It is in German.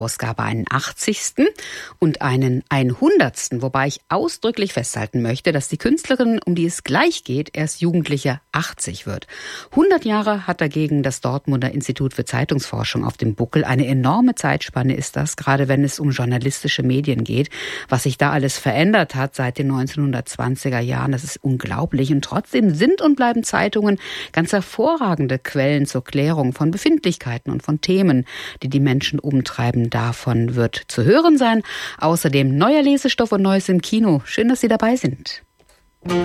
Ausgabe einen 80. und einen 100. Wobei ich ausdrücklich festhalten möchte, dass die Künstlerin, um die es gleich geht, erst Jugendliche 80 wird. 100 Jahre hat dagegen das Dortmunder Institut für Zeitungsforschung auf dem Buckel. Eine enorme Zeitspanne ist das, gerade wenn es um journalistische Medien geht. Was sich da alles verändert hat seit den 1920er Jahren, das ist unglaublich. Und trotzdem sind und bleiben Zeitungen ganz hervorragende Quellen zur Klärung von Befindlichkeiten und von Themen, die die Menschen umtreiben. Davon wird zu hören sein. Außerdem neuer Lesestoff und Neues im Kino. Schön, dass Sie dabei sind.